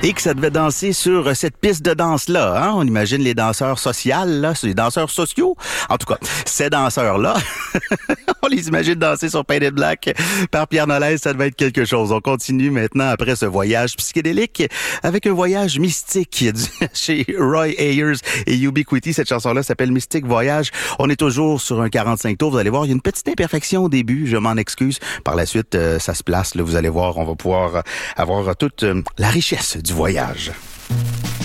Et que ça devait danser sur cette piste de danse-là. Hein? On imagine les danseurs sociales, là, les danseurs sociaux. En tout cas, ces danseurs-là, on les imagine danser sur Painted Black par Pierre Nolez. Ça devait être quelque chose. On continue maintenant après ce voyage psychédélique avec un voyage mystique chez Roy Ayers et Ubiquity. Cette chanson-là s'appelle Mystique Voyage. On est toujours sur un 45 tours. Vous allez voir, il y a une petite imperfection au début. Je m'en excuse. Par la suite, ça se place. Là, vous allez voir, on va pouvoir avoir toute la richesse du voyage.